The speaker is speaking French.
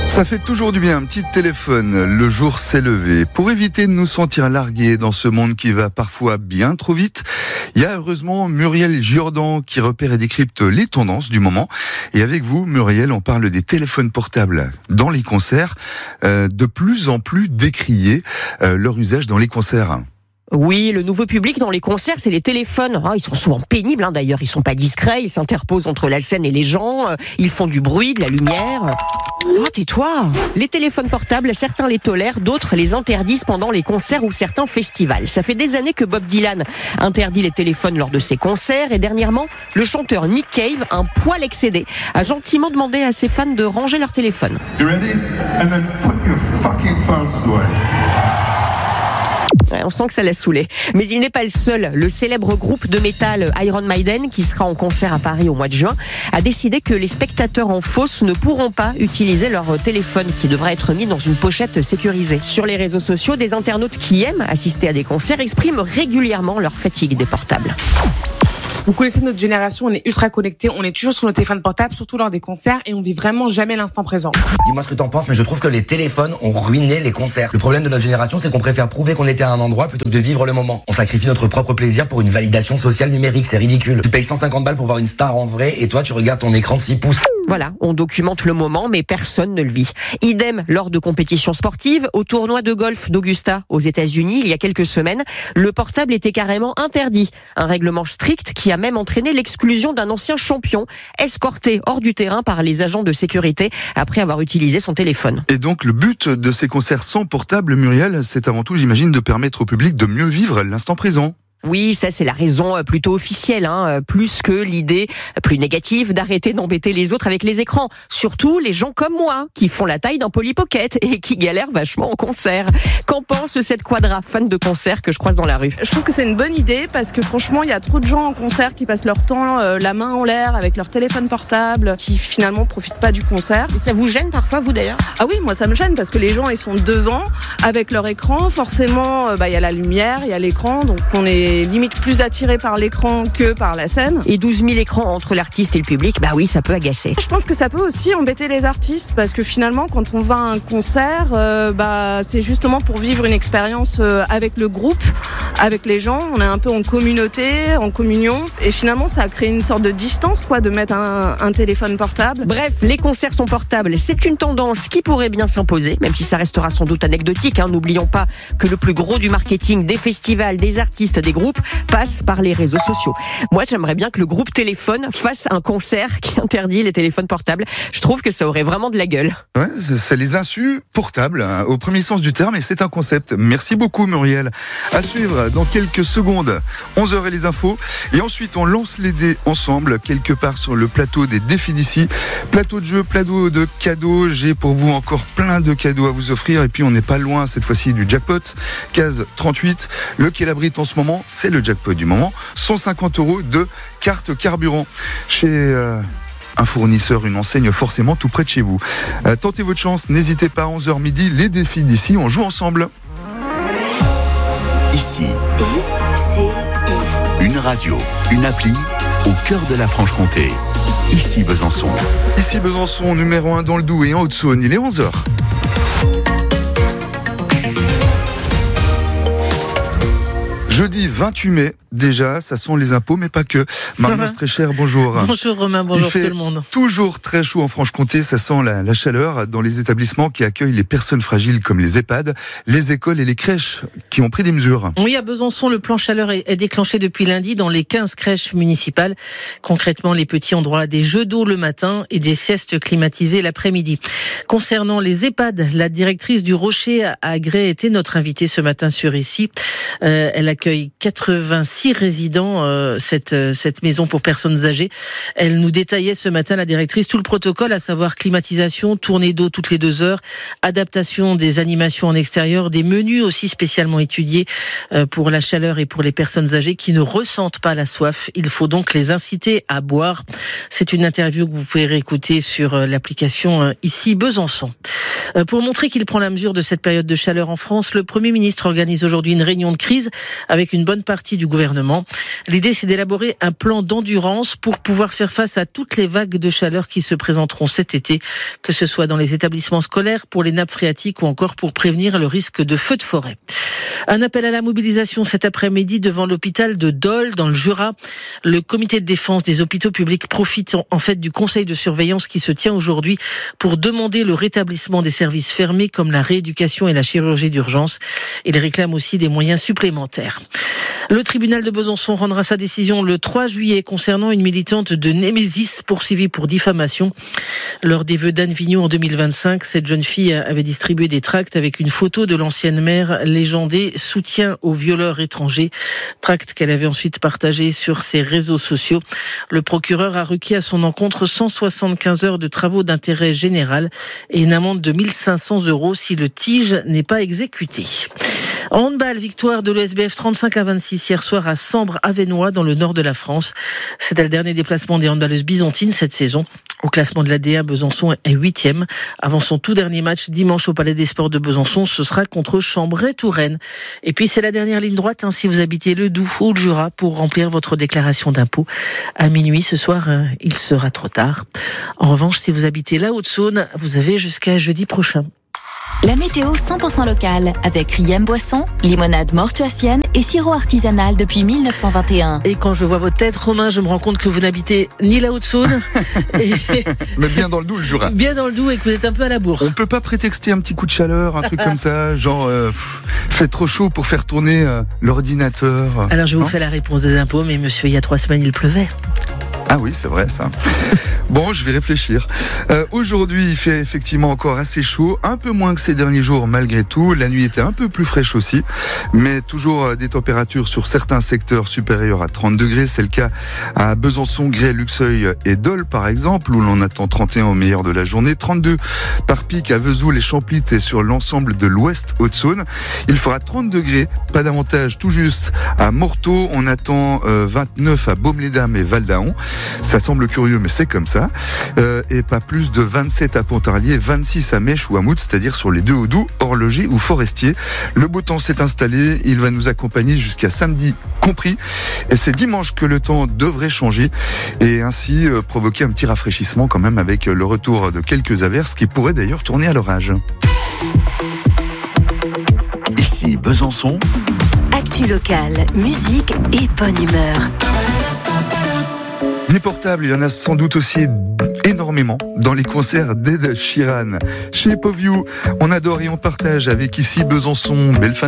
Ça fait toujours du bien, un petit téléphone, le jour s'est levé. Pour éviter de nous sentir largués dans ce monde qui va parfois bien trop vite, il y a heureusement Muriel Giordan qui repère et décrypte les tendances du moment. Et avec vous, Muriel, on parle des téléphones portables dans les concerts, de plus en plus décriés, leur usage dans les concerts. Oui, le nouveau public dans les concerts, c'est les téléphones. Ils sont souvent pénibles, d'ailleurs. Ils sont pas discrets, ils s'interposent entre la scène et les gens. Ils font du bruit, de la lumière. Oh, tais-toi. Les téléphones portables, certains les tolèrent, d'autres les interdisent pendant les concerts ou certains festivals. Ça fait des années que Bob Dylan interdit les téléphones lors de ses concerts. Et dernièrement, le chanteur Nick Cave, un poil excédé, a gentiment demandé à ses fans de ranger leur téléphone. You ready? And then put your fucking phones away. On sent que ça l'a saoulé. Mais il n'est pas le seul. Le célèbre groupe de métal Iron Maiden, qui sera en concert à Paris au mois de juin, a décidé que les spectateurs en fosse ne pourront pas utiliser leur téléphone, qui devra être mis dans une pochette sécurisée. Sur les réseaux sociaux, des internautes qui aiment assister à des concerts expriment régulièrement leur fatigue des portables. Vous connaissez notre génération, on est ultra connectés, on est toujours sur nos téléphones portables, surtout lors des concerts, et on vit vraiment jamais l'instant présent. Dis-moi ce que t'en penses, mais je trouve que les téléphones ont ruiné les concerts. Le problème de notre génération, c'est qu'on préfère prouver qu'on était à un endroit plutôt que de vivre le moment. On sacrifie notre propre plaisir pour une validation sociale numérique, c'est ridicule. Tu payes 150 balles pour voir une star en vrai, et toi tu regardes ton écran de 6 pouces. Voilà, on documente le moment, mais personne ne le vit. Idem lors de compétitions sportives. Au tournoi de golf d'Augusta, aux États-Unis, il y a quelques semaines, le portable était carrément interdit. Un règlement strict qui a même entraîné l'exclusion d'un ancien champion, escorté hors du terrain par les agents de sécurité après avoir utilisé son téléphone. Et donc, le but de ces concerts sans portable, Muriel, c'est avant tout, j'imagine, de permettre au public de mieux vivre l'instant présent. Oui, ça c'est la raison plutôt officielle, plus que l'idée plus négative d'arrêter d'embêter les autres avec les écrans. Surtout les gens comme moi, qui font la taille d'un Polly Pocket et qui galèrent vachement en concert. Qu'en pense cette quadra fan de concert que je croise dans la rue? Je trouve que c'est une bonne idée parce que franchement, il y a trop de gens en concert qui passent leur temps la main en l'air avec leur téléphone portable, qui finalement profitent pas du concert. Et ça vous gêne parfois, vous d'ailleurs? Ah oui, moi ça me gêne parce que les gens ils sont devant avec leur écran. Forcément, il y a la lumière, il y a l'écran, donc on est limite plus attiré par l'écran que par la scène. Et 12 000 écrans entre l'artiste et le public, oui, ça peut agacer. Je pense que ça peut aussi embêter les artistes parce que finalement, quand on va à un concert, c'est justement pour vivre une expérience avec le groupe, avec les gens. On est un peu en communauté, en communion. Et finalement, ça a créé une sorte de distance, de mettre un téléphone portable. Bref, les concerts sont portables. C'est une tendance qui pourrait bien s'imposer, même si ça restera sans doute anecdotique. N'oublions pas que le plus gros du marketing des festivals, des artistes, des groupes passe par les réseaux sociaux. Moi, j'aimerais bien que le groupe Téléphone fasse un concert qui interdit les téléphones portables. Je trouve que ça aurait vraiment de la gueule. Ouais, c'est les insus portables, au premier sens du terme, et c'est un concept. Merci beaucoup, Muriel. À suivre dans quelques secondes, 11h et les infos. Et ensuite, on lance les dés ensemble, quelque part sur le plateau des défis d'ici. Plateau de jeu, plateau de cadeaux. J'ai pour vous encore plein de cadeaux à vous offrir. Et puis, on n'est pas loin, cette fois-ci, du jackpot. Case 38. Le quai abrite en ce moment, c'est le jackpot du moment. 150 € de carte carburant chez un fournisseur, une enseigne forcément tout près de chez vous. Tentez votre chance, n'hésitez pas, 11h midi, les défis d'ici, on joue ensemble. Ici, une radio, une appli au cœur de la Franche-Comté. Ici Besançon. Ici Besançon, numéro 1 dans le Doubs et en Haute-Saône, il est 11h. Jeudi 28 mai, déjà, ça sent les impôts, mais pas que. Marion Strécher, bonjour. Bonjour Romain, bonjour tout le monde. Toujours très chaud en Franche-Comté, ça sent la chaleur dans les établissements qui accueillent les personnes fragiles comme les EHPAD, les écoles et les crèches qui ont pris des mesures. Oui, à Besançon, le plan chaleur est déclenché depuis lundi dans les 15 crèches municipales. Concrètement, les petits ont droit à des jeux d'eau le matin et des siestes climatisées l'après-midi. Concernant les EHPAD, la directrice du Rocher à Agré était notre invitée ce matin sur Ici. Elle accueille 86 résidents, cette maison pour personnes âgées. Elle nous détaillait ce matin, la directrice, tout le protocole, à savoir climatisation, tournée d'eau toutes les 2 heures, adaptation des animations en extérieur, des menus aussi spécialement étudiés pour la chaleur et pour les personnes âgées qui ne ressentent pas la soif. Il faut donc les inciter à boire. C'est une interview que vous pouvez réécouter sur l'application Ici Besançon. Pour montrer qu'il prend la mesure de cette période de chaleur en France, le Premier ministre organise aujourd'hui une réunion de crise avec une bonne partie du gouvernement. L'idée, c'est d'élaborer un plan d'endurance pour pouvoir faire face à toutes les vagues de chaleur qui se présenteront cet été, que ce soit dans les établissements scolaires, pour les nappes phréatiques ou encore pour prévenir le risque de feux de forêt. Un appel à la mobilisation cet après-midi devant l'hôpital de Dole, dans le Jura. Le comité de défense des hôpitaux publics profite en fait du conseil de surveillance qui se tient aujourd'hui pour demander le rétablissement des services fermés comme la rééducation et la chirurgie d'urgence. Il réclame aussi des moyens supplémentaires. Le tribunal de Besançon rendra sa décision le 3 juillet concernant une militante de Némésis poursuivie pour diffamation. Lors des vœux d'Anne Vigneault en 2025, cette jeune fille avait distribué des tracts avec une photo de l'ancienne maire légendée « Soutien aux violeurs étrangers », tract qu'elle avait ensuite partagé sur ses réseaux sociaux. Le procureur a requis à son encontre 175 heures de travaux d'intérêt général et une amende de 1 500 € si le tige n'est pas exécuté. En handball, victoire de l'ESBF 35-26 hier soir à Sambre-Avesnois dans le nord de la France. C'était le dernier déplacement des handballeuses byzantines cette saison. Au classement de l'AD1, Besançon est 8e. Avant son tout dernier match dimanche au Palais des Sports de Besançon, ce sera contre Chambray-Touraine. Et puis c'est la dernière ligne droite si vous habitez le Doubs ou le Jura pour remplir votre déclaration d'impôt. À minuit ce soir, il sera trop tard. En revanche, si vous habitez la Haute-Saône, vous avez jusqu'à jeudi prochain. La météo 100% locale avec Riem Boisson, limonade mortuacienne et sirop artisanal depuis 1921. Et quand je vois votre tête, Romain, je me rends compte que vous n'habitez ni la Haute-Saône, mais bien dans le Doubs, le Jura. Bien dans le Doubs et que vous êtes un peu à la bourre. On peut pas prétexter un petit coup de chaleur, un truc comme ça, genre fait trop chaud pour faire tourner l'ordinateur. Alors je vous fais la réponse des impôts, mais monsieur, il y a 3 semaines, il pleuvait. Ah oui, c'est vrai ça. Bon, je vais réfléchir. Aujourd'hui, il fait effectivement encore assez chaud, un peu moins que ces derniers jours malgré tout. La nuit était un peu plus fraîche aussi, mais toujours des températures sur certains secteurs supérieures à 30 degrés. C'est le cas à Besançon, Grès, Luxeuil et Dole par exemple, où l'on attend 31 au meilleur de la journée, 32 par pic à Vesoul et Champlitte et sur l'ensemble de l'ouest Haute-Saône. Il fera 30 degrés, pas davantage, tout juste à Morteau. On attend 29 à Baume-les-Dames et Val-d'Aon. Ça semble curieux, mais c'est comme ça. Et pas plus de 27 à Pontarlier, 26 à Mèche ou à Mout, c'est-à-dire sur les deux Hauts-Doubs, Horloger ou Forestier. Le beau temps s'est installé, il va nous accompagner jusqu'à samedi compris. Et c'est dimanche que le temps devrait changer et ainsi provoquer un petit rafraîchissement quand même avec le retour de quelques averses qui pourraient d'ailleurs tourner à l'orage. Ici Besançon. Actu locale, musique et bonne humeur. Des portables, il y en a sans doute aussi énormément dans les concerts d'Ed Sheeran. Chez Poview, on adore et on partage avec ici Besançon. Belle fin